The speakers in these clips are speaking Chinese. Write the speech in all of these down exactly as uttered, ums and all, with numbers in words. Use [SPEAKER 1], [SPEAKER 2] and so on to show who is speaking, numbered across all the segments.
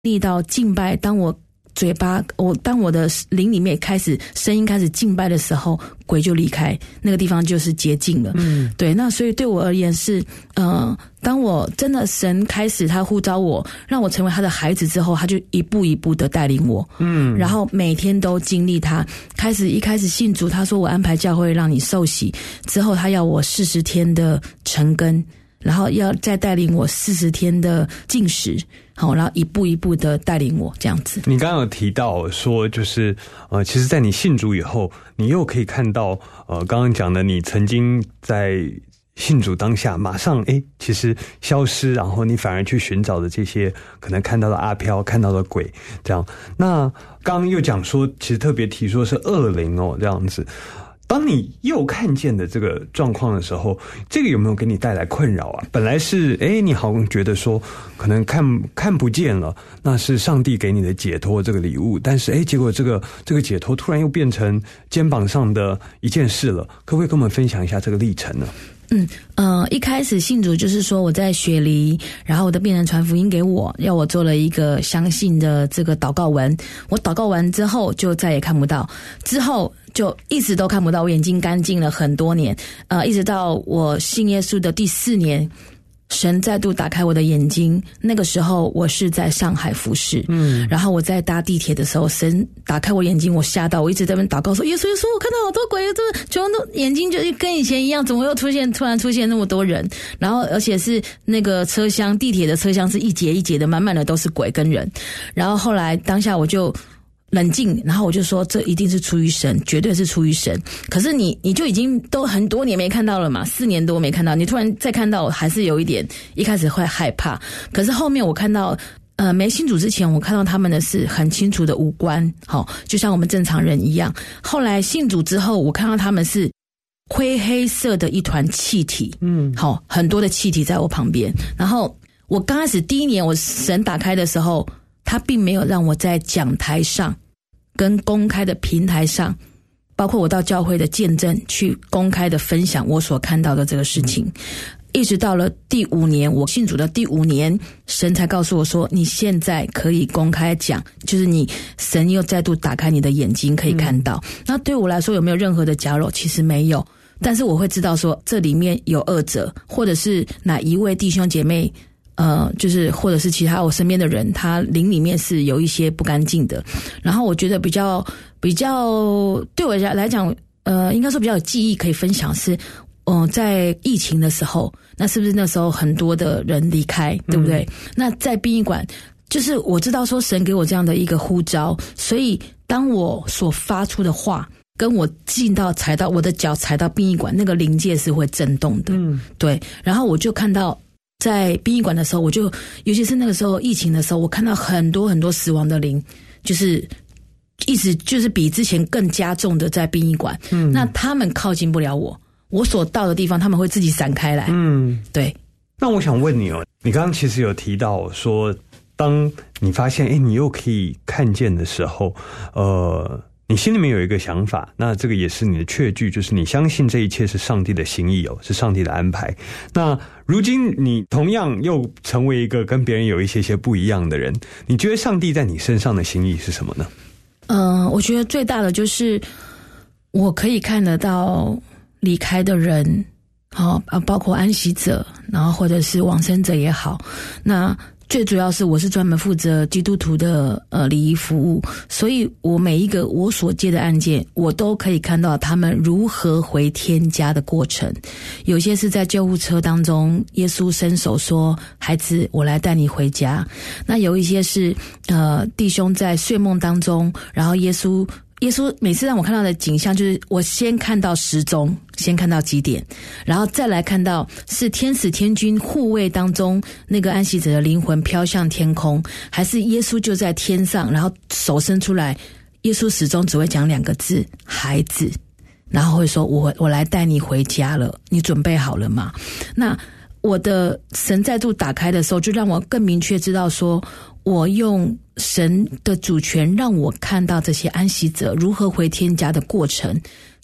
[SPEAKER 1] 历到敬拜，当我嘴巴我当我的灵里面开始声音开始敬拜的时候，鬼就离开，那个地方就是洁净了。嗯，对。那所以对我而言是，呃，当我真的神开始他呼召我，让我成为他的孩子之后，他就一步一步的带领我。嗯，然后每天都经历他。开始一开始信主，他说我安排教会让你受洗，之后他要我四十天的成根。然后要再带领我四十天的禁食，好，然后一步一步的带领我这样子。
[SPEAKER 2] 你刚刚有提到说，就是呃，其实在你信主以后，你又可以看到呃，刚刚讲的，你曾经在信主当下，马上诶，其实消失，然后你反而去寻找的这些可能看到的阿飘，看到的鬼，这样。那刚刚又讲说，其实特别提说是恶灵哦，这样子。当你又看见的这个状况的时候，这个有没有给你带来困扰啊？本来是诶你好像觉得说可能看看不见了，那是上帝给你的解脱这个礼物，但是诶结果这个这个解脱突然又变成肩膀上的一件事了，可不可以跟我们分享一下这个历程呢？
[SPEAKER 1] 嗯呃，一开始信主就是说我在雪梨，然后我的病人传福音给我，要我做了一个相信的这个祷告文，我祷告完之后就再也看不到，之后就一直都看不到，我眼睛干净了很多年，呃，一直到我信耶稣的第四年，神再度打开我的眼睛，那个时候我是在上海服侍，嗯，然后我在搭地铁的时候，神打开我眼睛，我吓到，我一直在那边祷告说，耶稣耶稣，我看到好多鬼，这全部都眼睛就跟以前一样，怎么又出现突然出现那么多人，然后而且是那个车厢，地铁的车厢是一节一节的，满满的都是鬼跟人，然后后来当下我就冷静，然后我就说这一定是出于神，绝对是出于神。可是你你就已经都很多年没看到了嘛，四年多没看到，你突然再看到，还是有一点一开始会害怕。可是后面我看到呃没信主之前，我看到他们的是很清楚的五官，好，就像我们正常人一样。后来信主之后，我看到他们是灰黑色的一团气体，嗯，好，很多的气体在我旁边。然后我刚开始第一年我神打开的时候，他并没有让我在讲台上跟公开的平台上，包括我到教会的见证去公开的分享我所看到的这个事情，嗯，一直到了第五年，我信主的第五年，神才告诉我说你现在可以公开讲，就是你神又再度打开你的眼睛可以看到，嗯，那对我来说有没有任何的假扰？其实没有，但是我会知道说这里面有恶者，或者是哪一位弟兄姐妹呃，就是或者是其他我身边的人，他灵里面是有一些不干净的。然后我觉得比较比较对我来讲，呃，应该说比较有记忆可以分享是，呃，在疫情的时候，那是不是那时候很多的人离开，对不对？嗯，那在殡仪馆，就是我知道说神给我这样的一个呼召，所以当我所发出的话，跟我进到踩到我的脚踩到殡仪馆，那个灵界是会震动的，嗯，对。然后我就看到，在殡仪馆的时候，我就尤其是那个时候疫情的时候，我看到很多很多死亡的灵，就是一直就是比之前更加重的在殡仪馆。嗯，那他们靠近不了我，我所到的地方，他们会自己闪开来。嗯，对。
[SPEAKER 2] 那我想问你哦，你刚刚其实有提到说，当你发现哎，你又可以看见的时候，呃。你心里面有一个想法，那这个也是你的确据，就是你相信这一切是上帝的心意哦，是上帝的安排。那如今你同样又成为一个跟别人有一些些不一样的人，你觉得上帝在你身上的心意是什么呢？
[SPEAKER 1] 嗯、呃，我觉得最大的就是我可以看得到离开的人，好啊，包括安息者，然后或者是往生者也好，那。最主要是我是专门负责基督徒的呃礼仪服务，所以我每一个我所接的案件，我都可以看到他们如何回天家的过程。有些是在救护车当中，耶稣伸手说：“孩子，我来带你回家。”那有一些是呃弟兄在睡梦当中，然后耶稣。耶稣每次让我看到的景象就是我先看到时钟，先看到几点，然后再来看到是天使天军护卫当中那个安息者的灵魂飘向天空，还是耶稣就在天上，然后手伸出来，耶稣始终只会讲两个字孩子，然后会说我我来带你回家了，你准备好了吗？那我的神再度打开的时候，就让我更明确知道说，我用神的主权让我看到这些安息者如何回天家的过程，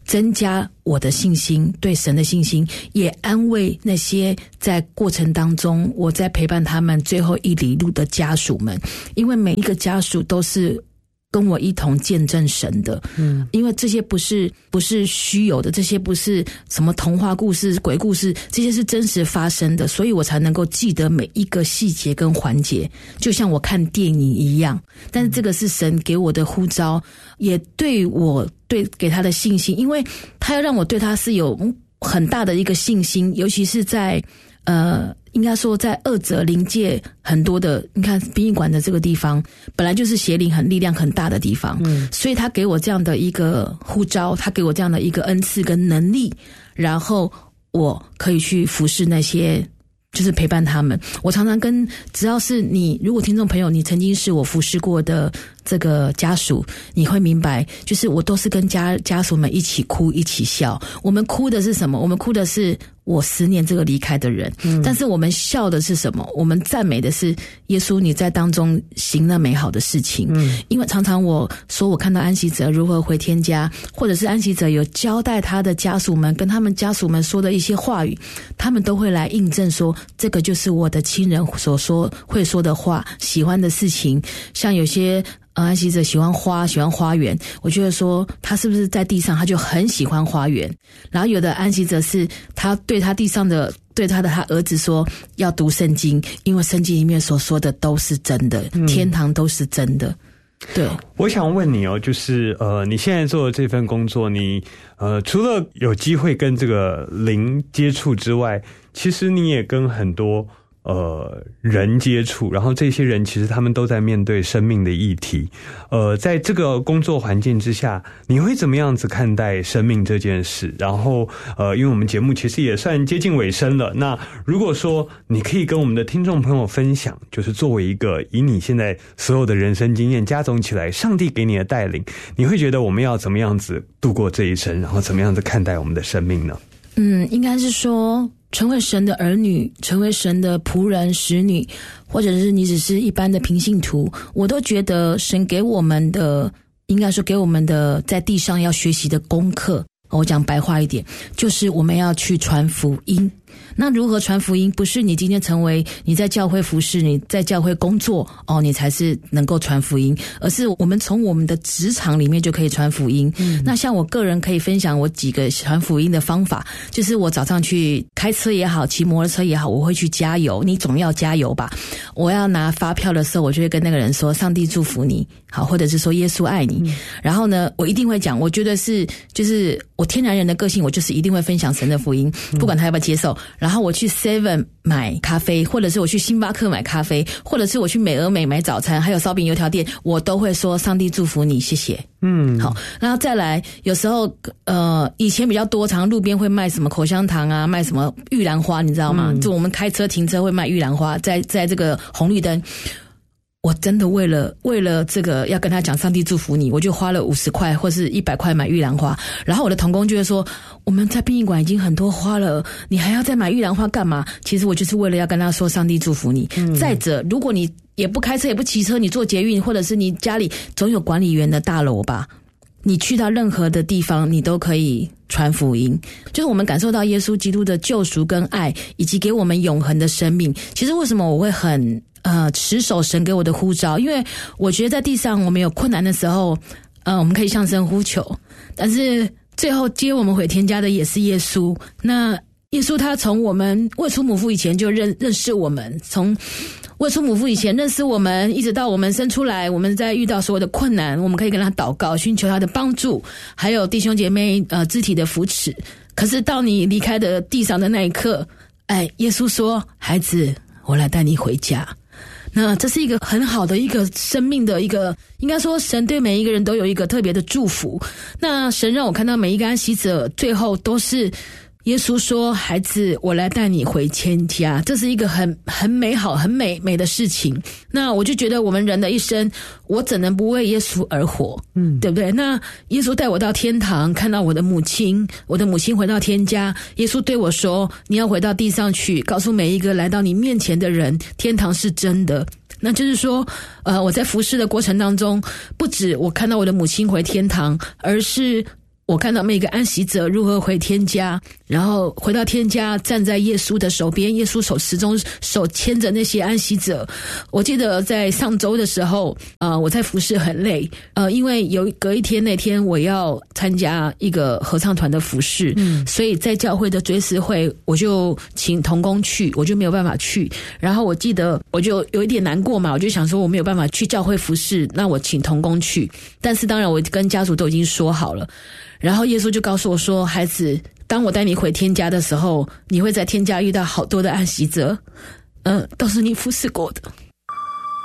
[SPEAKER 1] 增加我的信心，对神的信心，也安慰那些在过程当中我在陪伴他们最后一里路的家属们，因为每一个家属都是跟我一同见证神的，嗯，因为这些不是不是虚有的，这些不是什么童话故事、鬼故事，这些是真实发生的，所以我才能够记得每一个细节跟环节，就像我看电影一样。但是这个是神给我的呼召，也对我对给他的信心，因为他要让我对他是有很大的一个信心，尤其是在呃。应该说在恶者临界很多的，你看殡仪馆的这个地方本来就是邪灵很力量很大的地方，嗯，所以他给我这样的一个呼召，他给我这样的一个恩赐跟能力，然后我可以去服侍那些就是陪伴他们。我常常跟只要是你，如果听众朋友你曾经是我服侍过的这个家属，你会明白，就是我都是跟家家属们一起哭一起笑。我们哭的是什么？我们哭的是我思念这个离开的人，嗯，但是我们笑的是什么？我们赞美的是耶稣你在当中行了美好的事情。嗯，因为常常我说我看到安息者如何回天家，或者是安息者有交代他的家属们跟他们家属们说的一些话语，他们都会来印证说这个就是我的亲人所说会说的话，喜欢的事情。像有些呃，安息者喜欢花，喜欢花园。我觉得说他是不是在地上，他就很喜欢花园。然后有的安息者是他对他地上的，对他的他儿子说要读圣经，因为圣经里面所说的都是真的，嗯，天堂都是真的。对，
[SPEAKER 2] 我想问你哦，就是呃，你现在做的这份工作，你呃，除了有机会跟这个灵接触之外，其实你也跟很多呃，人接触，然后这些人其实他们都在面对生命的议题。呃，在这个工作环境之下，你会怎么样子看待生命这件事？然后，呃，因为我们节目其实也算接近尾声了，那如果说你可以跟我们的听众朋友分享，就是作为一个以你现在所有的人生经验加总起来，上帝给你的带领，你会觉得我们要怎么样子度过这一生，然后怎么样子看待我们的生命呢？
[SPEAKER 1] 嗯，应该是说成为神的儿女，成为神的仆人使女，或者是你只是一般的平信徒，我都觉得神给我们的，应该说给我们的在地上要学习的功课，我讲白话一点，就是我们要去传福音。那如何传福音？不是你今天成为你在教会服侍，你在教会工作哦，你才是能够传福音，而是我们从我们的职场里面就可以传福音。嗯，那像我个人可以分享我几个传福音的方法，就是我早上去开车也好，骑摩托车也好，我会去加油，你总要加油吧。我要拿发票的时候，我就会跟那个人说上帝祝福你，好，或者是说耶稣爱你。嗯，然后呢，我一定会讲，我觉得是就是我天然人的个性，我就是一定会分享神的福音，不管他要不要接受。然后我去 Seven 买咖啡，或者是我去星巴克买咖啡，或者是我去美而美买早餐，还有烧饼油条店，我都会说上帝祝福你，谢谢。嗯，好，然后再来，有时候呃，以前比较多，常路边会卖什么口香糖啊，卖什么玉兰花，你知道吗？嗯，就我们开车停车会卖玉兰花，在在这个红绿灯。我真的为了为了这个要跟他讲上帝祝福你，我就花了五十块或是一百块买玉兰花。然后我的同工就会说，我们在殡仪馆已经很多花了，你还要再买玉兰花干嘛？其实我就是为了要跟他说上帝祝福你。嗯，再者，如果你也不开车也不骑车，你坐捷运或者是你家里总有管理员的大楼吧，你去到任何的地方你都可以传福音，就是我们感受到耶稣基督的救赎跟爱，以及给我们永恒的生命。其实为什么我会很呃持守神给我的呼召？因为我觉得在地上我们有困难的时候，呃，我们可以向神呼求，但是最后接我们回天家的也是耶稣。那耶稣他从我们未出母腹以前就认认识我们，从未出母腹以前认识我们，一直到我们生出来，我们在遇到所有的困难，我们可以跟他祷告，寻求他的帮助，还有弟兄姐妹呃肢体的扶持。可是到你离开的地上的那一刻，哎，耶稣说：“孩子，我来带你回家。”那这是一个很好的一个生命的一个，应该说神对每一个人都有一个特别的祝福。那神让我看到每一个安息者最后都是耶稣说：“孩子，我来带你回天家。”这是一个很很美好、很美美的事情。那我就觉得我们人的一生，我怎能不为耶稣而活？嗯，对不对？那耶稣带我到天堂，看到我的母亲，我的母亲回到天家。耶稣对我说：“你要回到地上去，告诉每一个来到你面前的人，天堂是真的。”那就是说，呃，我在服侍的过程当中，不止我看到我的母亲回天堂，而是我看到每个安息者如何回天家，然后回到天家站在耶稣的手边，耶稣手始终手牵着那些安息者。我记得在上周的时候呃，我在服侍很累，呃，因为有隔一天那天我要参加一个合唱团的服侍，嗯，所以在教会的追思会我就请同工去，我就没有办法去。然后我记得我就有一点难过嘛，我就想说我没有办法去教会服侍，那我请同工去。但是当然我跟家属都已经说好了。然后耶稣就告诉我说，孩子，当我带你回天家的时候，你会在天家遇到好多的安息者，嗯、呃，都是你服侍过的。